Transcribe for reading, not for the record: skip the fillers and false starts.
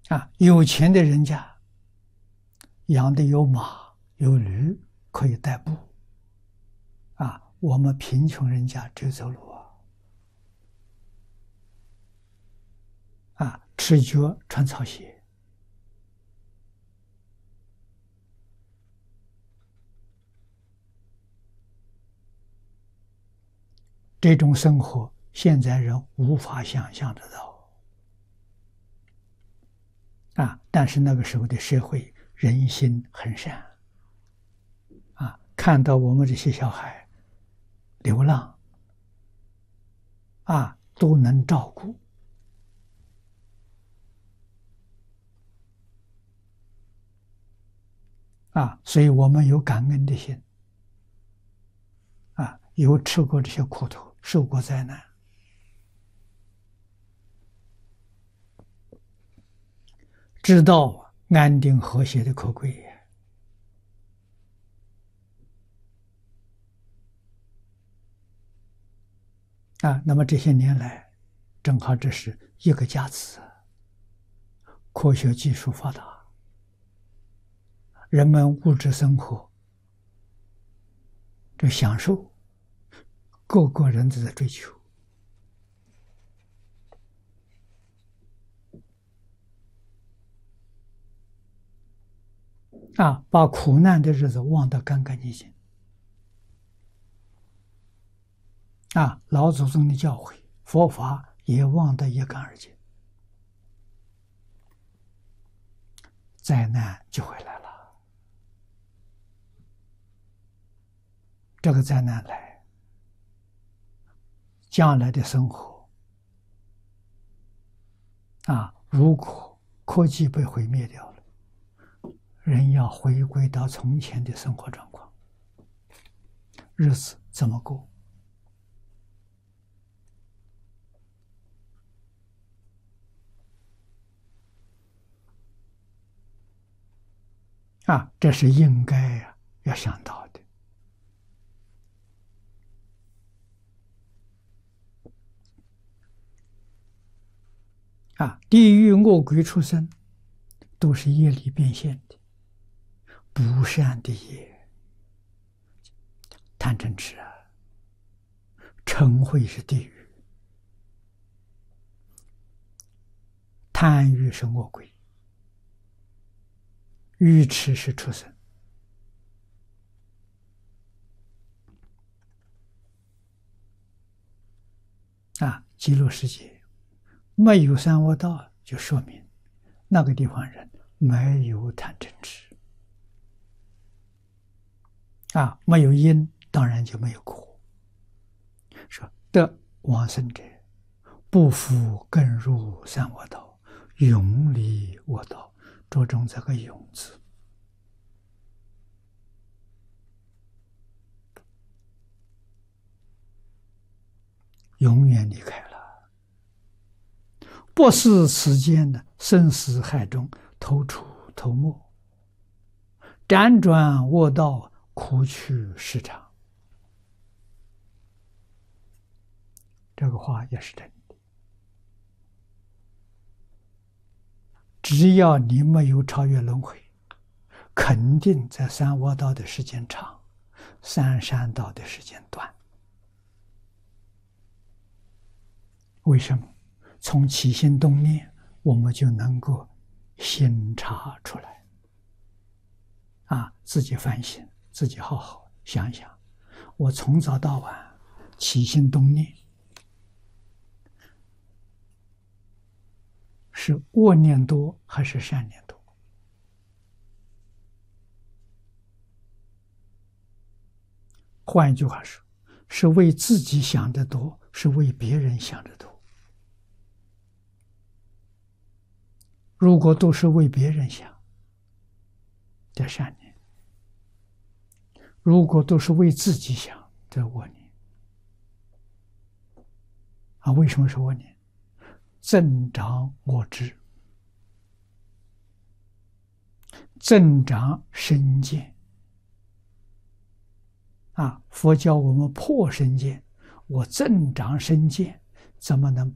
有钱的人家养的有马有驴可以代步，我们贫穷人家只有走路赤脚穿草鞋。这种生活现在人无法想象得到但是那个时候的社会人心很善看到我们这些小孩流浪都能照顾所以我们有感恩的心有吃过这些苦头，受过灾难，知道安定和谐的可贵那么这些年来，正好这是一个佳子，科学技术发达，人们物质生活这享受，各个人都在追求把苦难的日子忘得干干净净老祖宗的教诲，佛法也忘得一干二净，灾难就会来了。这个灾难来，将来的生活如果科技被毁灭掉了，人要回归到从前的生活状况，日子怎么过？这是应该要想到的。地狱恶鬼畜生都是业力变现的，不善的业，贪嗔痴嗔恚是地狱，贪欲是恶鬼，愚痴是畜生极乐世界没有三恶道，就说明那个地方人没有贪嗔痴没有因，当然就没有果。说得往生者，不复更入三恶道，永离恶道，着重这个永字。永远离开了，不是此间的生死海中头出头没，辗转恶道，苦趣时长。这个话也是真的。只要你没有超越轮回，肯定在三恶道的时间长，三善道的时间短。为什么？从起心动念，我们就能够心察出来自己反省，自己好好想想，我从早到晚起心动念是恶念多还是善念多？换一句话说，是为自己想的多，是为别人想的多？如果都是为别人想，这善念；如果都是为自己想，这恶念。为什么是恶念？增长我执，增长身见。佛教我们破身见，我增长身见，怎么能